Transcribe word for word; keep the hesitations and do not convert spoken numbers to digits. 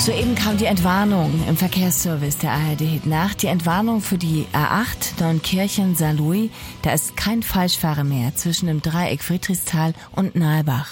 Soeben kam die Entwarnung im Verkehrsservice der A R D Nacht. Die Entwarnung für die A acht Neunkirchen-Saarlouis. Da ist kein Falschfahrer mehr zwischen dem Dreieck Friedrichsthal und Nalbach.